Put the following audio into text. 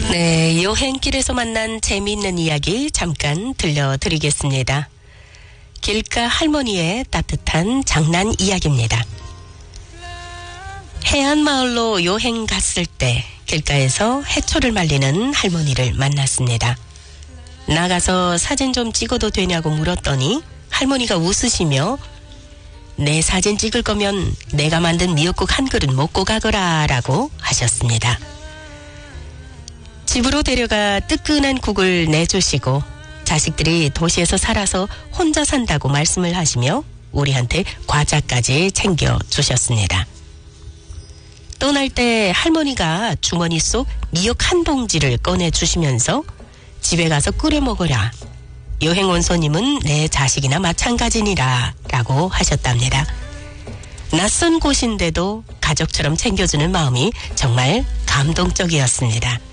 네, 여행길에서 만난 재미있는 이야기 잠깐 들려드리겠습니다. 길가 할머니의 따뜻한 장난 이야기입니다. 해안마을로 여행 갔을 때 길가에서 해초를 말리는 할머니를 만났습니다. 나가서 사진 좀 찍어도 되냐고 물었더니 할머니가 웃으시며 내 사진 찍을 거면 내가 만든 미역국 한 그릇 먹고 가거라 라고 하셨습니다. 집으로 데려가 뜨끈한 국을 내주시고 자식들이 도시에서 살아서 혼자 산다고 말씀을 하시며 우리한테 과자까지 챙겨주셨습니다. 떠날 때 할머니가 주머니 속 미역 한 봉지를 꺼내주시면서 집에 가서 끓여 먹어라. 여행 온 손님은 내 자식이나 마찬가지니라 라고 하셨답니다. 낯선 곳인데도 가족처럼 챙겨주는 마음이 정말 감동적이었습니다.